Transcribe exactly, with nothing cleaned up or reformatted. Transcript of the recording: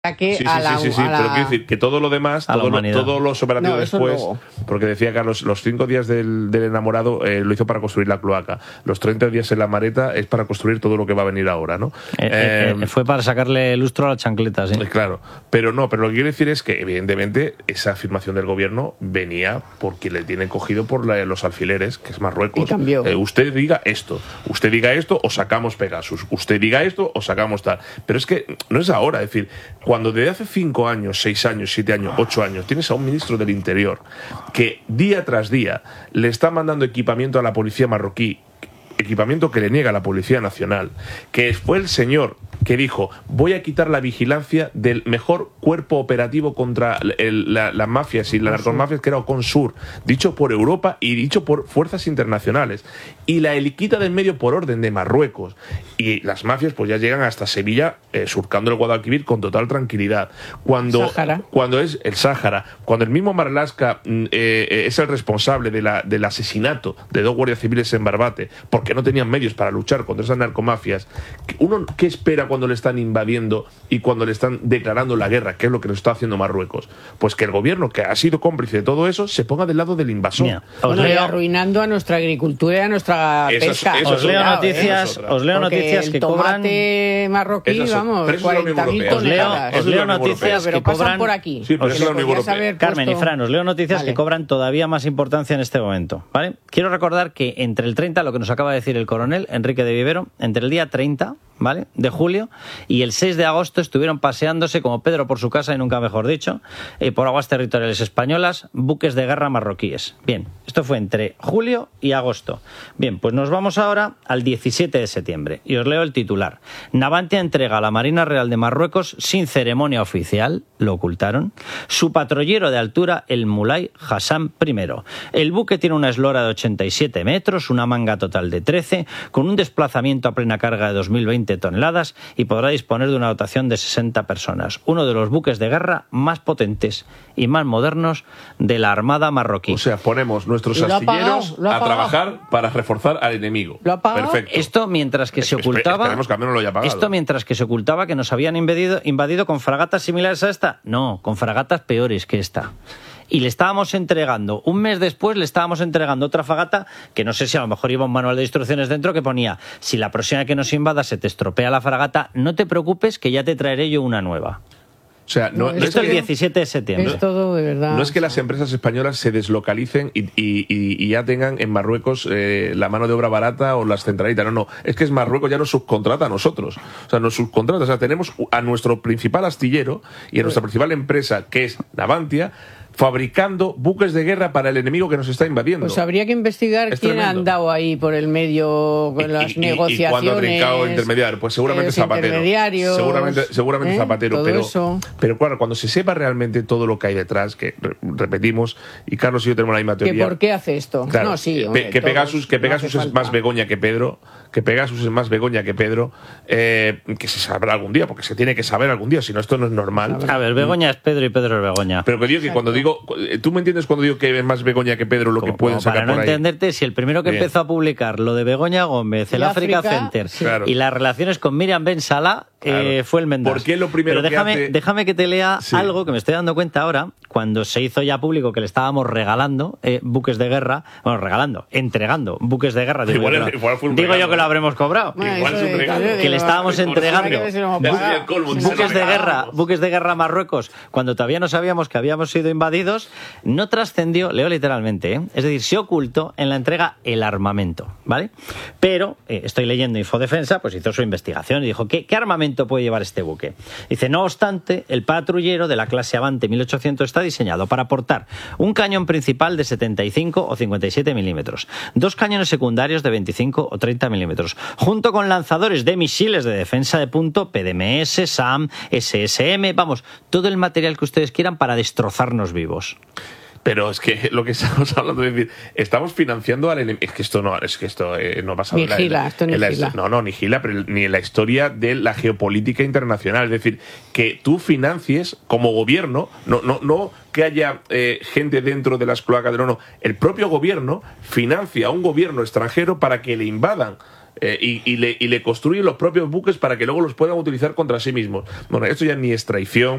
Que sí, a sí, la, sí, sí, sí. a la... pero quiero decir que todo lo demás, todo lo, todos los operativos no, después, luego. porque decía Carlos, los cinco días del, del enamorado eh, lo hizo para construir la cloaca, los treinta días en la Mareta es para construir todo lo que va a venir ahora, ¿no? Eh, eh, eh, fue para sacarle lustro a las chancletas, ¿eh? Claro, pero no, pero lo que quiero decir es que evidentemente esa afirmación del gobierno venía porque le tienen cogido por la, los alfileres, que es Marruecos. Y cambió. Eh, usted diga esto, usted diga esto o sacamos Pegasus, usted diga esto o sacamos tal. Pero es que no es ahora, es decir, cuando desde hace cinco años, seis años, siete años, ocho años, tienes a un ministro del Interior que día tras día le está mandando equipamiento a la policía marroquí, equipamiento que le niega la Policía Nacional, que fue el señor que dijo, voy a quitar la vigilancia del mejor cuerpo operativo contra el, la, las mafias y las narcomafias, que era Oconsur, dicho por Europa y dicho por fuerzas internacionales, y la quita del medio por orden de Marruecos, y las mafias pues ya llegan hasta Sevilla, eh, surcando el Guadalquivir con total tranquilidad. Cuando, Sáhara. cuando es el Sáhara, cuando el mismo Marlaska eh, es el responsable de la, del asesinato de dos guardias civiles en Barbate, porque no tenían medios para luchar contra esas narcomafias, uno ¿qué espera cuando le están invadiendo y cuando le están declarando la guerra, que es lo que nos está haciendo Marruecos? Pues que el gobierno, que ha sido cómplice de todo eso, se ponga del lado del invasor. Mira, Bueno, y arruinando a nuestra agricultura y a nuestra Eso es- pesca. eso Os es leo otra, noticias, eso es otra. os leo Porque noticias el que cobran. tomate marroquí, Eso es- vamos, pero eso es la Unión cuarenta mil Europea. Os leo, toneladas. os Eso leo es la Unión noticias Europea. pero que pasan cobran. por aquí. Sí, pero Porque eso es la le Unión podías Europea. haber Carmen y puesto- Fran, os leo noticias Vale. que cobran todavía más importancia en este momento, ¿vale? Quiero recordar que entre el treinta, lo que nos acaba de decir el coronel Enrique de Vivero, entre el día treinta, ¿vale?, de julio y el seis de agosto estuvieron paseándose como Pedro por su casa, y nunca mejor dicho, eh, por aguas territoriales españolas, buques de guerra marroquíes. Bien, esto fue entre julio y agosto. Bien, pues nos vamos ahora al diecisiete de septiembre y os leo el titular. Navantia entrega a la Marina Real de Marruecos, sin ceremonia oficial, lo ocultaron, su patrullero de altura, el Mulay Hassan primero. El buque tiene una eslora de ochenta y siete metros, una manga total de trece, con un desplazamiento a plena carga de dos mil veinte toneladas y podrá disponer de una dotación de sesenta personas. Uno de los buques de guerra más potentes y más modernos de la Armada marroquí. O sea, ponemos nuestros Y lo ha pagado, astilleros lo ha a pagado. trabajar para reforzar al enemigo. ¿Lo ha pagado? Perfecto. Esto mientras que se Espe- ocultaba. Esperemos que al menos lo haya pagado. Esto mientras que se ocultaba que nos habían invadido, invadido con fragatas similares a esta. No, con fragatas peores que esta. Y le estábamos entregando, un mes después le estábamos entregando otra fragata que no sé si a lo mejor iba un manual de instrucciones dentro que ponía: si la próxima que nos invada se te estropea la fragata, no te preocupes que ya te traeré yo una nueva. O sea, no, No, no es Esto el que- diecisiete de septiembre. Es todo de verdad. No es que las empresas españolas se deslocalicen y, y- y- y ya tengan en Marruecos eh, la mano de obra barata o las centralitas. No, no. Es que es Marruecos ya nos subcontrata a nosotros. O sea, nos subcontrata. O sea, tenemos a nuestro principal astillero y a nuestra principal empresa, que es Navantia, fabricando buques de guerra para el enemigo que nos está invadiendo. Pues habría que investigar Es quién ha tremendo. andado ahí por el medio con Y- las y- y- negociaciones. ¿Y cuándo ha brincado intermediario? Pues seguramente los Zapatero. intermediarios, Seguramente, seguramente ¿eh? Zapatero. Todo Pero, eso. pero claro, cuando se sepa realmente todo lo que hay detrás, que re- repetimos, y Carlos y yo tenemos la misma ¿Que teoría. ¿Por qué hace esto? Claro, no, sí, que- hombre, que todos, Pegasus, que no Pegasus hace es falta. más Begoña que Pedro, que Pegasus es más Begoña que Pedro, eh, que se sabrá algún día, porque se tiene que saber algún día, si no esto no es normal. A ver, Begoña es Pedro y Pedro es Begoña. Pero que digo que cuando digo, ¿tú me entiendes cuando digo que es más Begoña que Pedro lo que Como- pueden como sacar para no por ahí? entenderte, si el primero que Bien. empezó a publicar lo de Begoña Gómez, el Y Africa, África, Center sí. Claro. y las relaciones con Miriam Ben Salah, Claro. eh, fue el Mendas. ¿Por qué lo primero Pero que déjame, hace- déjame que te lea Sí. algo que me estoy dando cuenta ahora, cuando se hizo ya público que le estábamos regalando eh, buques de guerra, bueno, regalando, entregando buques de guerra. Digo, Igual- yo, que lo- igual fue un digo regalo, yo que lo ¿eh? habremos cobrado. Bueno, Igual eso es un de- regalo. de- Que le estábamos de- entregando. hay que ver si lo hemos Ya pagado. sería el colmo, se Buques lo de guerra, regalábamos. buques de guerra a Marruecos, cuando todavía no sabíamos que habíamos sido invadidos, no trascendió, leo literalmente, ¿eh? Es decir, se ocultó en la entrega el armamento, ¿vale? Pero, eh, estoy leyendo Infodefensa, pues hizo su investigación y dijo, ¿qué, ¿qué armamento puede llevar este buque? Dice, no obstante, el patrullero de la clase Avante mil ochocientos está diseñado para portar un cañón principal de setenta y cinco o cincuenta y siete milímetros, dos cañones secundarios de veinticinco o treinta milímetros, junto con lanzadores de misiles de defensa de punto, P D M S, SAM, S S M, vamos, todo el material que ustedes quieran para destrozarnos vivos. Pero es que lo que estamos hablando es decir, estamos financiando al enemigo. Es que esto no, es que esto eh, no pasa Ni gila, esto ni en la, gila. No, no, ni gila, pero ni en la historia de la geopolítica internacional. Es decir, que tú financies como gobierno, no, no, no que haya eh, gente dentro de las cloacas, no, no. El propio gobierno financia a un gobierno extranjero para que le invadan eh, y, y, le, y le construye los propios buques para que luego los puedan utilizar contra sí mismos. Bueno, esto ya ni es traición,